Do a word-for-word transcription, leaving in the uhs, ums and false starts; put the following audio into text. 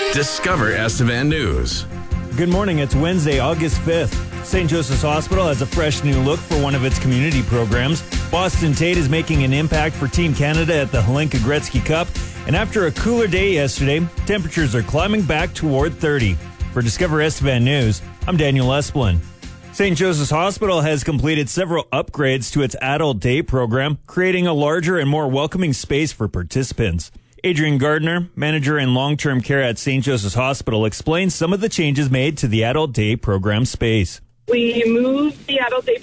Discover Estevan News. Good morning. It's Wednesday, August fifth. Saint Joseph's Hospital has a fresh new look for one of its community programs. Boston Tate is making an impact for Team Canada at the Hlinka Gretzky Cup. And after a cooler day yesterday, temperatures are climbing back toward thirty. For Discover Estevan News, I'm Daniel Esplin. Saint Joseph's Hospital has completed several upgrades to its adult day program, creating a larger and more welcoming space for participants. Adrian Gardner, manager in long-term care at Saint Joseph's Hospital, explains some of the changes made to the adult day program space. We moved the adult day